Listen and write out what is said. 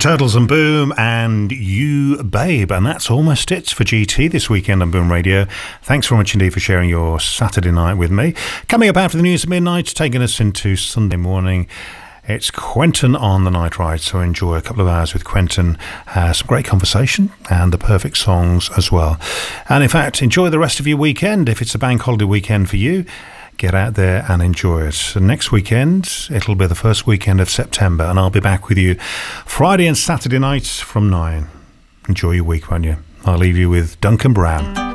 Turtles and Boom and You Babe, and that's almost it for GT this weekend on Boom Radio. Thanks very much indeed for sharing your Saturday night with me. Coming up after the news at midnight, taking us into Sunday morning, it's Quentin on the Night Ride, so enjoy a couple of hours with Quentin, some great conversation and the perfect songs as well. And in fact, enjoy the rest of your weekend. If it's a bank holiday weekend for you, get out there and enjoy it. And next weekend, it'll be the first weekend of September, and I'll be back with you Friday and Saturday nights from 9. Enjoy your week, won't you? I'll leave you with Duncan Brown.